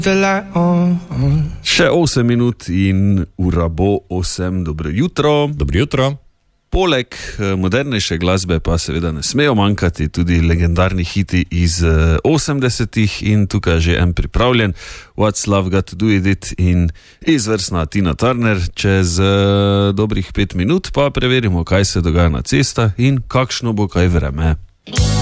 Še 8 minut in ura bo 8. Dobro jutro. Dobro jutro. Poleg modernejše glasbe pa seveda ne smejo manjkati tudi legendarni hiti iz 80-ih in tukaj je že en pripravljen, What's Love Got to Do With It in izvrstna Tina Turner. Čez dobrih 5 minut pa preverimo, kaj se dogaja na cestah in kakšno bo kaj vreme.